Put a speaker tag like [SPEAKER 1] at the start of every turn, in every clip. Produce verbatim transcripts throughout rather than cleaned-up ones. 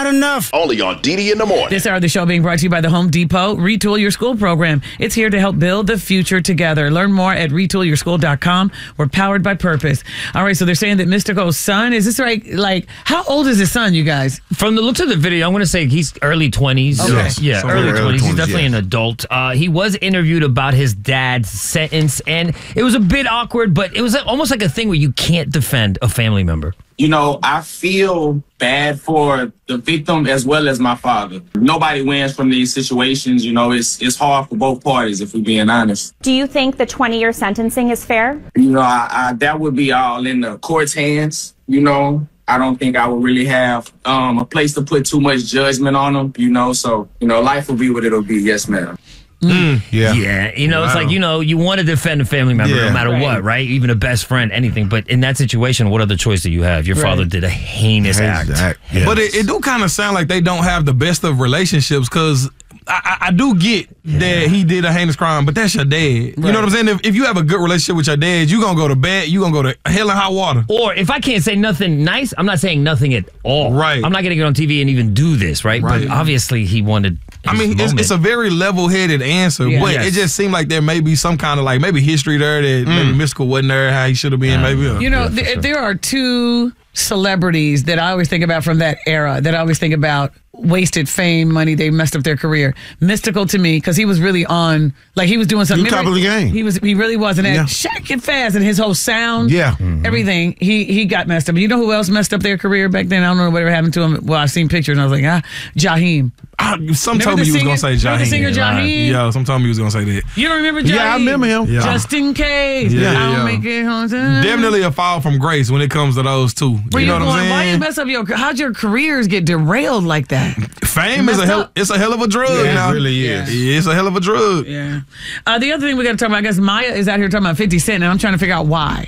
[SPEAKER 1] enough.
[SPEAKER 2] Only on D D in the morning.
[SPEAKER 3] This hour of the show being brought to you by the Home Depot Retool Your School program. It's here to help build the future together. Learn more at retool your school dot com. We're powered by purpose. All right, so they're saying that Mystico's son, is this right? Like, how old is his son, you guys?
[SPEAKER 4] From the looks of the video, I'm going to say he's early twenties.
[SPEAKER 3] Okay.
[SPEAKER 4] Yes. Yeah,
[SPEAKER 1] Somewhere
[SPEAKER 4] early
[SPEAKER 1] early
[SPEAKER 4] twenties. He's
[SPEAKER 1] twenties,
[SPEAKER 4] definitely
[SPEAKER 1] yeah.
[SPEAKER 4] an adult. Uh, he was interviewed about his dad's sentence, and it was a bit awkward, but it was almost like a thing where you can't defend a family member.
[SPEAKER 5] You know, I feel bad for the victim as well as my father. Nobody wins from these situations. You know, it's it's hard for both parties, if we're being honest.
[SPEAKER 6] Do you think the twenty-year sentencing is fair?
[SPEAKER 5] You know, I, I, that would be all in the court's hands, you know. I don't think I would really have um, a place to put too much judgment on them, you know. So, you know, life will be what it'll be. Yes, ma'am.
[SPEAKER 1] Mm, yeah.
[SPEAKER 4] Yeah, you know,
[SPEAKER 1] Wow.
[SPEAKER 4] it's like, you know, you want to defend a family member
[SPEAKER 1] Yeah.
[SPEAKER 4] no matter
[SPEAKER 3] Right.
[SPEAKER 4] what, right? Even a best friend, anything. But in that situation, what other choice do you have? Your
[SPEAKER 3] Right.
[SPEAKER 4] father did a heinous act.
[SPEAKER 1] Exact-
[SPEAKER 4] Yes.
[SPEAKER 1] But it, it do kind of sound like they don't have the best of relationships because I, I, I do get that he did a heinous crime, but that's your dad. You know what I'm saying? If, if you have a good relationship with your dad, you going to go to bed, you going to go to hell and high water.
[SPEAKER 4] Or if I can't say nothing nice, I'm not saying nothing at all.
[SPEAKER 1] Right.
[SPEAKER 4] I'm not going to get on T V and even do this, right?
[SPEAKER 1] Right.
[SPEAKER 4] But obviously he wanted
[SPEAKER 1] I
[SPEAKER 4] his
[SPEAKER 1] mean, it's,
[SPEAKER 4] moment.
[SPEAKER 1] it's a very level-headed answer,
[SPEAKER 3] Yeah.
[SPEAKER 1] but
[SPEAKER 4] Yes.
[SPEAKER 1] it just seemed like there may be some kind of like maybe history there that maybe Mystical wasn't there how he should have been. Maybe uh,
[SPEAKER 3] You know,
[SPEAKER 4] Yeah, for
[SPEAKER 3] th-
[SPEAKER 4] sure.
[SPEAKER 3] there are two celebrities that I always think about from that era, that I always think about wasted fame, money, they messed up their career. Mystical to me, because he was really on, like he was doing something.
[SPEAKER 1] He top of the game.
[SPEAKER 3] He was, he really was, and that
[SPEAKER 1] Yeah.
[SPEAKER 3] shake it fast, and his whole sound,
[SPEAKER 1] Yeah.
[SPEAKER 3] everything, he he got messed up. You know who else messed up their career back then? I don't know whatever happened to him. Well, I've seen pictures, and I was like, ah, Jaheim.
[SPEAKER 1] I, some
[SPEAKER 3] Remember
[SPEAKER 1] told me
[SPEAKER 3] the
[SPEAKER 1] he was going to say
[SPEAKER 3] singer- remember
[SPEAKER 1] Jaheim.
[SPEAKER 3] the singer Jaheim?
[SPEAKER 1] Yeah, some told me he was going to say that.
[SPEAKER 3] You don't remember Jaheim?
[SPEAKER 1] Yeah, I remember him. Yeah.
[SPEAKER 3] Just in case.
[SPEAKER 1] Yeah,
[SPEAKER 3] I
[SPEAKER 1] yeah.
[SPEAKER 3] don't make it home time.
[SPEAKER 1] Definitely a fall from grace when it comes to those two.
[SPEAKER 3] Where
[SPEAKER 1] you
[SPEAKER 3] you
[SPEAKER 1] know what
[SPEAKER 3] going?
[SPEAKER 1] I'm
[SPEAKER 3] Why you
[SPEAKER 1] saying?
[SPEAKER 3] mess up your? How'd your careers get derailed like that?
[SPEAKER 1] Fame is a
[SPEAKER 3] messed
[SPEAKER 1] hell.
[SPEAKER 3] up.
[SPEAKER 1] It's a hell of a drug.
[SPEAKER 3] Yeah, it
[SPEAKER 1] now.
[SPEAKER 3] really is.
[SPEAKER 1] Yeah, it's a hell of a drug.
[SPEAKER 3] Yeah. Uh, the other thing we got to talk about, I guess Maya is out here talking about fifty Cent, and I'm trying to figure out why.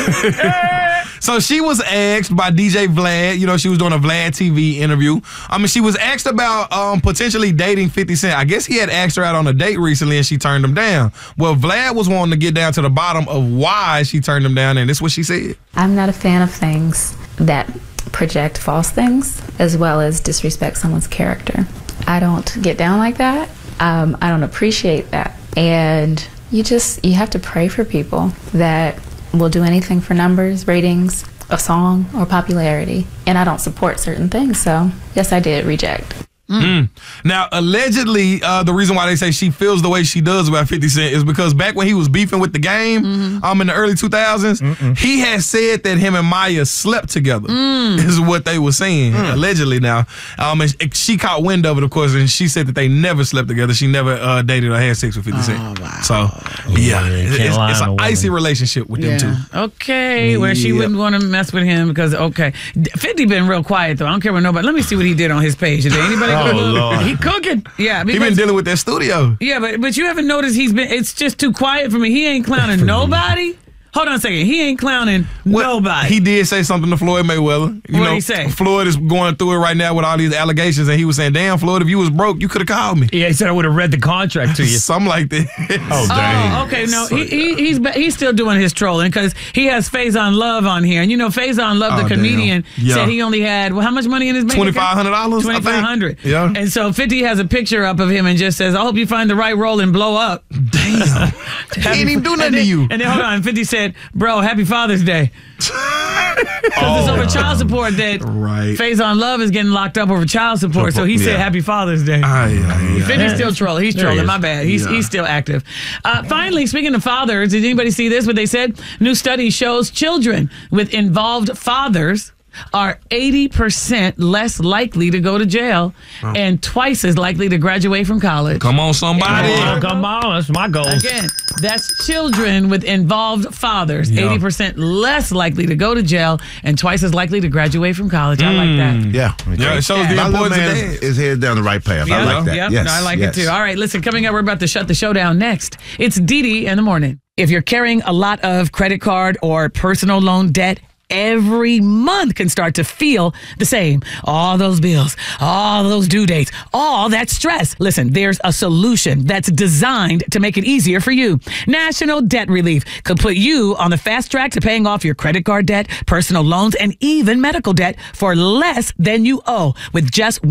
[SPEAKER 1] So she was asked by D J Vlad. You know, she was doing a Vlad T V interview. I mean, she was asked about um, potentially dating fifty Cent. I guess he had asked her out on a date recently, and she turned him down. Well, Vlad was wanting to get down to the bottom of why she turned him down, and this is what she said.
[SPEAKER 7] I'm not a fan of things that project false things as well as disrespect someone's character. I don't get down like that. Um, I don't appreciate that. And you just, you have to pray for people that will do anything for numbers, ratings, a song, or popularity. And I don't support certain things, so yes, I did reject.
[SPEAKER 1] Mm. Now, allegedly, uh, the reason why they say she feels the way she does about fifty Cent is because back when he was beefing with the game,
[SPEAKER 3] Mm-hmm.
[SPEAKER 1] um, in the early two thousands, he had said that him and Maya slept together.
[SPEAKER 3] Mm.
[SPEAKER 1] Is what they were saying allegedly. Now, um, and sh- she caught wind of it, of course, and she said that they never slept together. She never uh, dated or had sex with fifty Cent.
[SPEAKER 3] Oh, wow.
[SPEAKER 1] So, yeah,
[SPEAKER 4] you
[SPEAKER 1] it's,
[SPEAKER 4] can't
[SPEAKER 1] it's,
[SPEAKER 4] lie
[SPEAKER 1] it's
[SPEAKER 4] on
[SPEAKER 1] an
[SPEAKER 4] a
[SPEAKER 1] icy
[SPEAKER 4] woman.
[SPEAKER 1] relationship with them two.
[SPEAKER 3] Okay, where she
[SPEAKER 1] Yeah.
[SPEAKER 3] wouldn't want to mess with him because, okay. fifty been real quiet, though. I don't care what nobody. Let me see what he did on his page. Is there anybody
[SPEAKER 1] Oh,
[SPEAKER 3] gonna look?
[SPEAKER 1] Lord.
[SPEAKER 3] He cooking. Yeah,
[SPEAKER 1] He
[SPEAKER 3] because,
[SPEAKER 1] been dealing with that studio.
[SPEAKER 3] yeah, but but you haven't noticed he's been, it's just too quiet for me. He ain't clowning nobody. Hold on a second. He ain't clowning
[SPEAKER 1] Well,
[SPEAKER 3] nobody.
[SPEAKER 1] He did say something to Floyd Mayweather. You
[SPEAKER 3] What'd
[SPEAKER 1] know,
[SPEAKER 3] he say?
[SPEAKER 1] Floyd is going through it right now with all these allegations, and he was saying, "Damn, Floyd, if you was broke, you could have called me."
[SPEAKER 4] Yeah, he said I would have read the contract to you.
[SPEAKER 1] Something like that.
[SPEAKER 4] Oh, dang.
[SPEAKER 3] Oh, okay. No, he, he he's he's still doing his trolling because he has Faison Love on here, and you know Faison Love, the
[SPEAKER 1] Oh,
[SPEAKER 3] comedian,
[SPEAKER 1] damn. Yeah.
[SPEAKER 3] said he only had well, how much money in his bank account?
[SPEAKER 1] twenty-five hundred dollars.
[SPEAKER 3] Twenty five hundred.
[SPEAKER 1] Yeah.
[SPEAKER 3] And so fifty has a picture up of him and just says, "I hope you find the right role and blow up."
[SPEAKER 1] Damn. he ain't even do nothing
[SPEAKER 3] and then,
[SPEAKER 1] to you.
[SPEAKER 3] And then hold on, fifty said, "Bro, happy Father's Day." Because it's over child support that
[SPEAKER 1] Right.
[SPEAKER 3] Faison Love is getting locked up over child support. So he said,
[SPEAKER 1] Yeah.
[SPEAKER 3] "Happy Father's Day."
[SPEAKER 1] Aye, aye, aye.
[SPEAKER 3] fifty's still trolling. He's
[SPEAKER 4] There he
[SPEAKER 3] trolling.
[SPEAKER 4] is.
[SPEAKER 3] My bad. He's
[SPEAKER 1] Yeah.
[SPEAKER 3] he's still active. Uh, finally, speaking of fathers, did anybody see this? What they said? New study shows children with involved fathers are eighty percent less likely to go to jail and twice as likely to graduate from college.
[SPEAKER 1] Come on, somebody.
[SPEAKER 4] Oh, come on, that's my goal.
[SPEAKER 3] Again, that's children with involved fathers,
[SPEAKER 1] Yeah.
[SPEAKER 3] eighty percent less likely to go to jail and twice as likely to graduate from college. I like that.
[SPEAKER 8] Yeah.
[SPEAKER 1] Yeah, it shows the
[SPEAKER 8] My little
[SPEAKER 1] importance of
[SPEAKER 8] man
[SPEAKER 1] that.
[SPEAKER 8] is headed down the right path. I
[SPEAKER 3] Yep,
[SPEAKER 8] like that.
[SPEAKER 3] Yep,
[SPEAKER 8] Yes.
[SPEAKER 3] no, I like
[SPEAKER 8] yes.
[SPEAKER 3] it too. All right, listen, coming up, we're about to shut the show down next. It's Dee Dee in the morning. If you're carrying a lot of credit card or personal loan debt, every month can start to feel the same. All those bills, all those due dates, all that stress. Listen, there's a solution that's designed to make it easier for you. National Debt Relief could put you on the fast track to paying off your credit card debt, personal loans, and even medical debt for less than you owe with just